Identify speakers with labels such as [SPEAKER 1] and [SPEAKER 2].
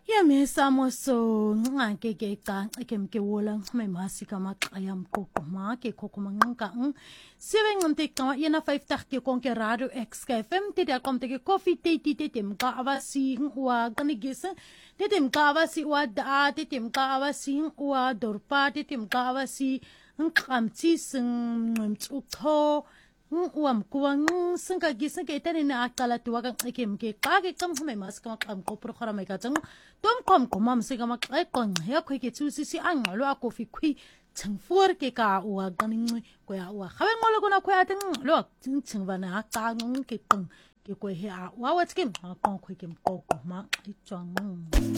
[SPEAKER 1] Yemesamo so ngake ke ka ke wola me masika makayam koko ma ke koko mangka seven ngante ka yena 50 ke konke radio XFM te da komte ke coffee te tem ka avasi wa kanigisa te tem ka avasi wa da te tem ka avasi wa dorpa te tem ka avasi nkamtsi sing mtsukho uam kuang sengka gisa ke tani na akala tuwa kang ikim ke kage kam me mas kam ko programa ka jang tom kom mam se kam kon ya ko ke tu si ang lo ako fi khui chang for ke ka wa ganing ko ya wa khawe ngolo ko na ko ya teng lo ching bana ka ngong ke tong ke ko he a wa wa tkim kon ko ke ko ma chang